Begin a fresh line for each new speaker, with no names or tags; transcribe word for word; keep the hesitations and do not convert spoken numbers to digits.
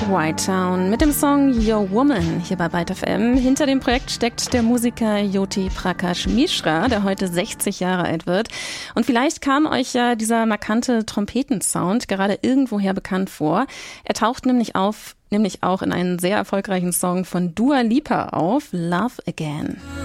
White Town mit dem Song Your Woman hier bei Byte F M. Hinter dem Projekt steckt der Musiker Jyoti Prakash Mishra, der heute sechzig Jahre alt wird. Und vielleicht kam euch ja dieser markante Trompetensound gerade irgendwoher bekannt vor. Er taucht nämlich auf, nämlich auch in einem sehr erfolgreichen Song von Dua Lipa auf, Love Again.